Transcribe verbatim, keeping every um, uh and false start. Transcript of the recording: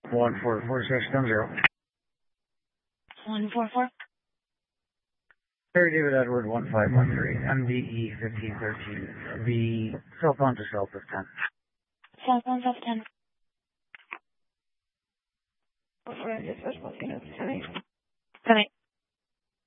One four four six one zero. One four four. Harry David Edward one five one three. M D E fifteen thirteen. The cell phone to self of ten. Cell phone of ten. Before I just was looking at the